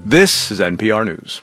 This is NPR News.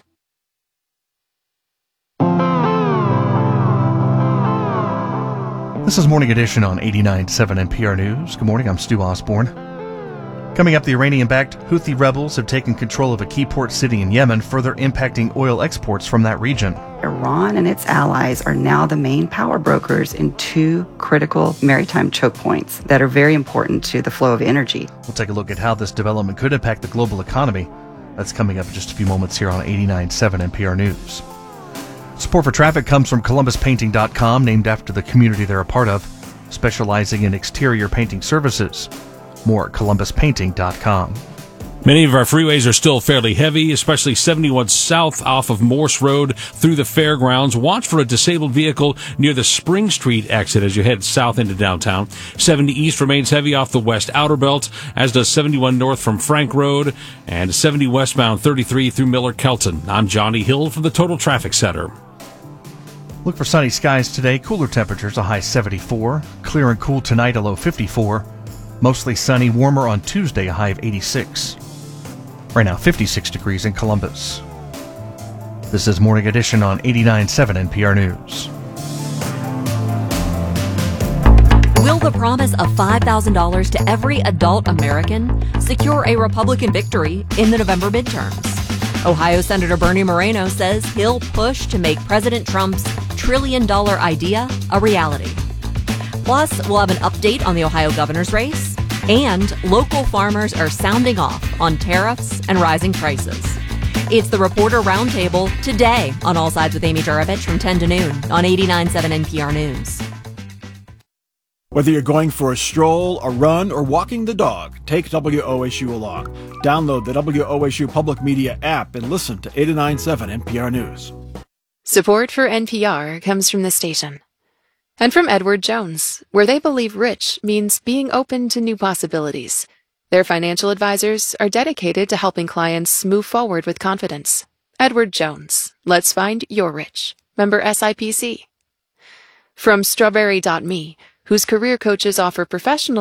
This is Morning Edition on 89.7 NPR News. Good morning, I'm Stu Osborne. Coming up, the Iranian-backed Houthi rebels have taken control of a key port city in Yemen, further impacting oil exports from that region. Iran and its allies are now the main power brokers in two critical maritime choke points that are very important to the flow of energy. We'll take a look at how this development could impact the global economy. That's coming up in just a few moments here on 89.7 NPR News. Support for traffic comes from ColumbusPainting.com, named after the community they're a part of, specializing in exterior painting services. More at ColumbusPainting.com. Many of our freeways are still fairly heavy, especially 71 south off of Morse Road through the fairgrounds. Watch for a disabled vehicle near the Spring Street exit as you head south into downtown. 70 east remains heavy off the west outer belt, as does 71 north from Frank Road, and 70 westbound 33 through Miller-Kelton. I'm Johnny Hill from the Total Traffic Center. Look for sunny skies today, cooler temperatures, a high 74. Clear and cool tonight, a low 54. Mostly sunny, warmer on Tuesday, a high of 86. Right now, 56 degrees in Columbus. This is Morning Edition on 89.7 NPR News. Will the promise of $5,000 to every adult American secure a Republican victory in the November midterms? Ohio Senator Bernie Moreno says he'll push to make President Trump's $1 trillion idea a reality. Plus, we'll have an update on the Ohio governor's race, and local farmers are sounding off on tariffs and rising prices. It's the Reporter Roundtable today on All Sides with Amy Juravich from 10 to noon on 89.7 NPR News. Whether you're going for a stroll, a run, or walking the dog, take WOSU along. Download the WOSU Public Media app and listen to 89.7 NPR News. Support for NPR comes from the station. And from Edward Jones, where they believe rich means being open to new possibilities. Their financial advisors are dedicated to helping clients move forward with confidence. Edward Jones, let's find your rich. Member SIPC. From Strawberry.me, whose career coaches offer professional